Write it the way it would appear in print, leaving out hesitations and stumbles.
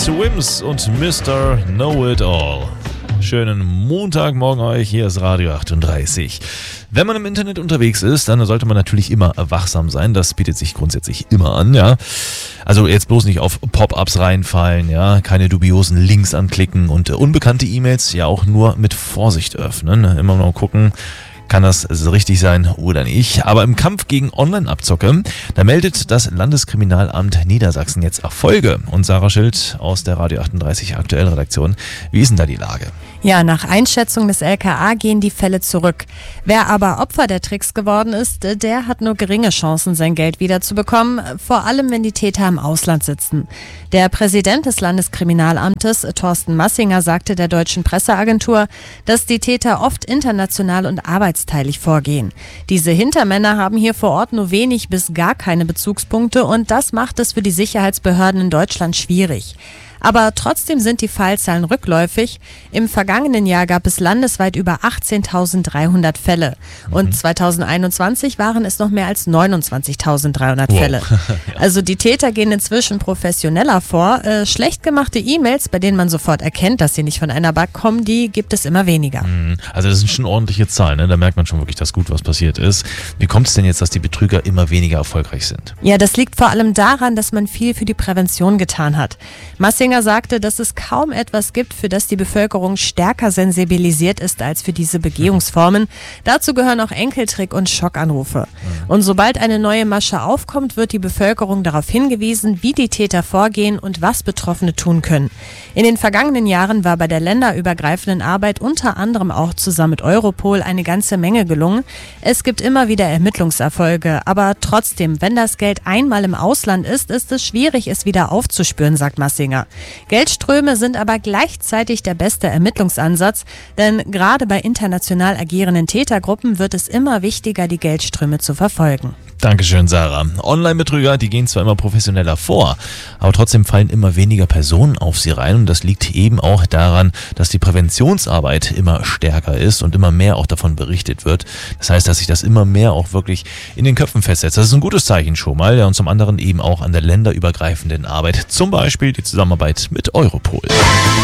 Swims und Mr. Know-It-All. Schönen Montagmorgen euch, hier ist Radio 38. Wenn man im Internet unterwegs ist, dann sollte man natürlich immer wachsam sein. Das bietet sich grundsätzlich immer an, ja. Also jetzt bloß nicht auf Pop-ups reinfallen, ja. Keine dubiosen Links anklicken und unbekannte E-Mails ja auch nur mit Vorsicht öffnen. Immer noch gucken, kann das richtig sein oder nicht. Aber im Kampf gegen Online-Abzocke, da meldet das Landeskriminalamt Niedersachsen jetzt Erfolge. Und Sarah Schild aus der Radio 38 aktuellen Redaktion, wie ist denn da die Lage? Ja, nach Einschätzung des LKA gehen die Fälle zurück. Wer aber Opfer der Tricks geworden ist, der hat nur geringe Chancen, sein Geld wiederzubekommen, vor allem wenn die Täter im Ausland sitzen. Der Präsident des Landeskriminalamtes, Thorsten Massinger, sagte der deutschen Presseagentur, dass die Täter oft international und arbeitsteilig vorgehen. Diese Hintermänner haben hier vor Ort nur wenig bis gar keine Bezugspunkte und das macht es für die Sicherheitsbehörden in Deutschland schwierig. Aber trotzdem sind die Fallzahlen rückläufig. Im vergangenen Jahr gab es landesweit über 18.300 Fälle. Und 2021 waren es noch mehr als 29.300 Fälle. Also die Täter gehen inzwischen professioneller vor. Schlecht gemachte E-Mails, bei denen man sofort erkennt, dass sie nicht von einer Bank kommen, die gibt es immer weniger. Also das sind schon ordentliche Zahlen, ne? Da merkt man schon wirklich, dass gut was passiert ist. Wie kommt es denn jetzt, dass die Betrüger immer weniger erfolgreich sind? Ja, das liegt vor allem daran, dass man viel für die Prävention getan hat. Massinger sagte, dass es kaum etwas gibt, für das die Bevölkerung stärker sensibilisiert ist als für diese Begehungsformen. Dazu gehören auch Enkeltrick und Schockanrufe. Und sobald eine neue Masche aufkommt, wird die Bevölkerung darauf hingewiesen, wie die Täter vorgehen und was Betroffene tun können. In den vergangenen Jahren war bei der länderübergreifenden Arbeit unter anderem auch zusammen mit Europol eine ganze Menge gelungen. Es gibt immer wieder Ermittlungserfolge, aber trotzdem, wenn das Geld einmal im Ausland ist, ist es schwierig, es wieder aufzuspüren, sagt Massinger. Geldströme sind aber gleichzeitig der beste Ermittlungsansatz, denn gerade bei international agierenden Tätergruppen wird es immer wichtiger, die Geldströme zu verfolgen. Dankeschön, Sarah. Online-Betrüger, die gehen zwar immer professioneller vor, aber trotzdem fallen immer weniger Personen auf sie rein und das liegt eben auch daran, dass die Präventionsarbeit immer stärker ist und immer mehr auch davon berichtet wird. Das heißt, dass sich das immer mehr auch wirklich in den Köpfen festsetzt. Das ist ein gutes Zeichen schon mal, ja, und zum anderen eben auch an der länderübergreifenden Arbeit, zum Beispiel die Zusammenarbeit mit Europol.